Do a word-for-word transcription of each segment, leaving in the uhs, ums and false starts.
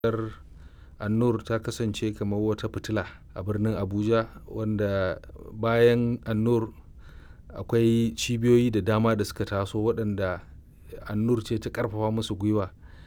An-Nur ta kasance kamar wata fitila a birnin Abuja, wanda bayan An-Nur akwai cibiyoyi da dama da suka taso waɗanda An-Nur ce ta ƙarfafa musu gwiwa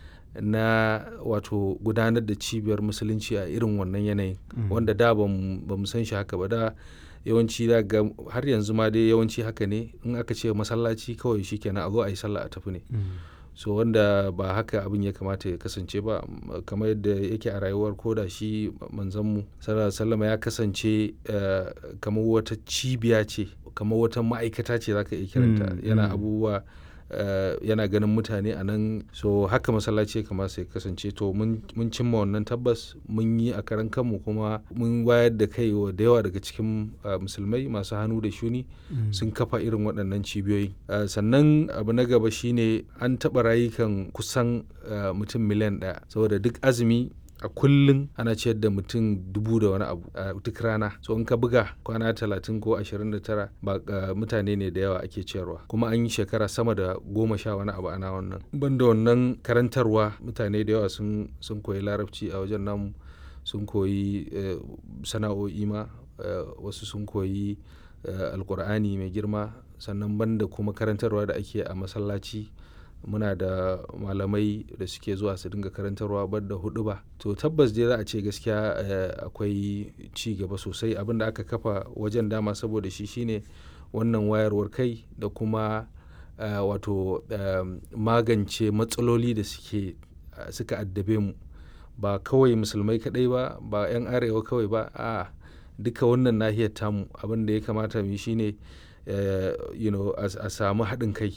na wato gudanar da cibiyar musulunci a irin wannan yanayin, wanda da ba mu san shi haka ba. Da yawanci za ga har yanzu ma dai yawanci haka ne, in aka ce masallaci kawai shi kenan a zo a yi sallah a tafi ne. So wanda ba haka abin ya kamata ya kasance ba, kamar yadda yake a rayuwar ko da shi manzanmu sallallahu alaihi wasallam ya kasance uh, kamar wata cibiya ce, kamar wata ma'aikata ce zaka iya kiranta. Yana abubuwa uh, yana ganin mutane a nan, so haka masallaci ya kamata ya kasance. To mun cimma wannan tabbas, mun yi a karan kanmu, kuma mun wayar da kai wa da yawa daga cikin uh, musulmai masu hannu da shuni sun kafa irin waɗannan cibiyoyi. Uh, sannan abu na gaba shine an taɓa rayukan kusan uh, mutum miliyan ɗaya, saboda duk azumi a kullum ana ciyar da mutum dubu da wani abu a duk rana. So in ka buga kwana talatin ko ashirin da tara, ba uh, mutane ne da yawa ake ciyarwa, kuma an yi shekara sama da goma sha wani abu ana wannan. Banda wannan karantarwa, mutane da yawa sun sun koyi larabci a wajen namu, sun koyi uh, sana'o'i ma, uh, wasu sun koyi uh, alkur'ani mai girma. Sannan banda kuma karantarwa da ake a masallaci, muna da malamai da suke zuwa su dinga karantarwa banda huɗuba. To tabbas dai za a ce gaskiya uh, akwai ci gaba sosai. Abin da aka kafa wajen dama saboda shi shine wannan wayarwar kai da kuma uh, wato uh, magance matsaloli da suke uh, suka addabe mu, ba kawai musulmai kaɗai ba, ba 'yan arewa kawai ba, a duka wannan nahiyar tamu. Abin da ya kamata mu yi shine uh, you know, a samu haɗin kai.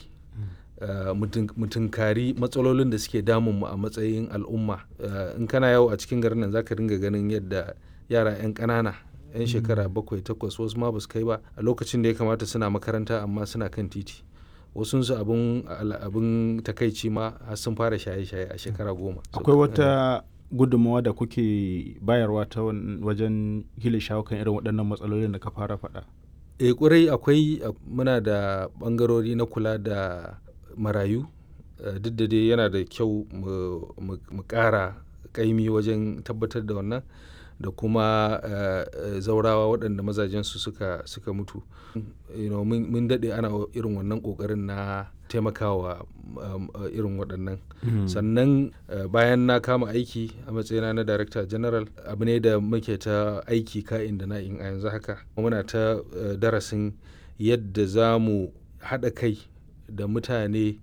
Uh, mutunkari matsalolin da suke damun mu a matsayin al'umma. Uh, in kana yawo a cikin garin nan zaka dinga ganin yadda yara 'yan ƙanana, 'yan shekara bakwai takwas, wasu ma ba su kai ba, a lokacin da ya kamata suna makaranta amma suna kan titi. Wasunsu abin abin takaici ma har sun fara shaye-shaye a shekara goma. Akwai wata gudunmawa da kuke bayarwa ta wajen hila shawo kan irin waɗannan matsalolin da ka fara faɗa? Eh ƙwarai akwai. Muna da ɓangarori na kula da marayu. Uh, duk da dai yana da kyau mu ƙara ƙaimi wajen tabbatar da wannan, da kuma uh, zaurawa waɗanda mazajensu suka suka mutu. You know, mun daɗe ana irin wannan ƙoƙarin na taimakawa um, uh, irin waɗannan. Mm-hmm. Sannan uh, bayan na kama aiki a matsayina na Director General, abu ne da muke ta aiki ka'in da na'in a yanzu haka. Muna ta uh, darasin yadda za mu haɗa kai da mutane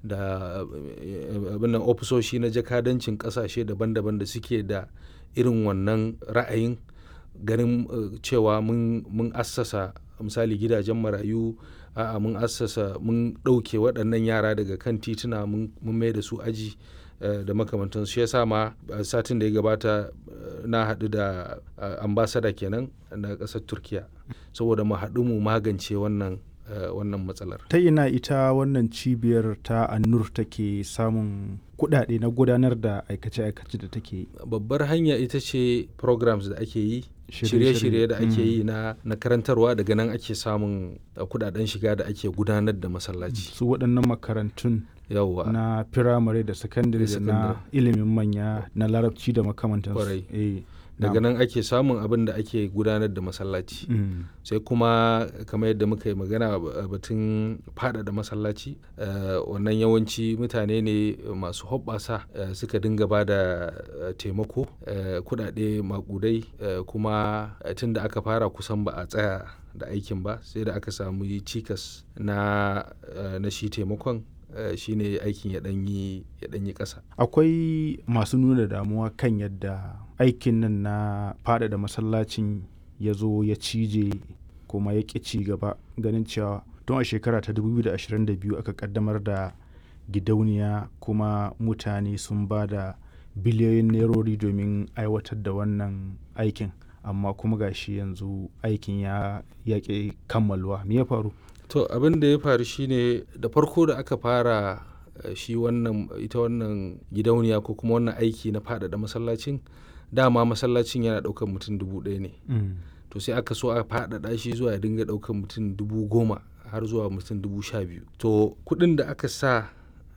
da abin nan ofisoshi na jakadancin ƙasashe daban-daban da suke da irin wannan ra'ayin, ganin uh, cewa mun mun assasa misali gidajen marayu, a'a mun assasa mun ɗauke waɗannan yara daga kan tituna, mun mai da su aji uh, da makamantansu. Shi yasa ma uh, satin da ya gabata uh, na haɗu da uh, ambassador kenan na ƙasar Turkiya, saboda mu haɗu mu magance wannan Uh, wannan matsalar. Ta ina ita wannan cibiyar ta An-Nur take samun kuɗaɗe na gudanar da aikace-aikace da take yi? Babbar hanya ita ce programs da ake yi, shirye-shirye da ake yi na, na karantarwa. Daga nan ake samun uh, kuɗaɗen shiga da ake gudanar da masallaci. Su waɗannan makarantun yawwa na firamare da sakandare da na ilimin manya na larabci da makamantansu. Eh. Daga nan ake samun abin da ake gudanar da masallaci. Mm. Sai kuma kamar yadda muka yi magana a batun faɗaɗa masallaci, uh, wannan yawanci mutane ne masu hoɓɓasa uh, suka dinga ba da uh, taimako, uh, kuɗaɗe maƙudai, uh, kuma uh, tun da aka fara kusan ba a tsaya da aikin ba, sai da aka samu cikas na, uh, na shi taimakon. Uh, shi ne aikin ya ɗanyi ya ɗanyi ƙasa. Akwai masu nuna damuwa kan yadda aikin nan na faɗaɗa masallacin ya zo ya cije kuma ya ƙi ci gaba, ganin cewa tun a shekara ta dubu biyu da ashirin da biyu aka ƙaddamar da gidauniya, kuma mutane sun ba da biliyoyin nerori domin aiwatar da wannan aikin, amma kuma gashi yanzu aikin ya yaƙi kammalwa. Me ya faru? To abin da ya faru shine, da farko da aka fara uh, shi wannan ita wannan gidauniya ko kuma wannan aiki na faɗaɗa masallacin, dama masallacin yana ɗaukar mutum dubu ɗaya ne. Mm. To sai aka so a faɗaɗa shi zuwa ya dinga ɗaukar mutum dubu goma har zuwa mutum dubu sha biyu. To kuɗin da aka sa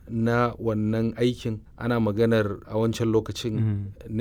na wannan aikin ana maganar a wancan lokacin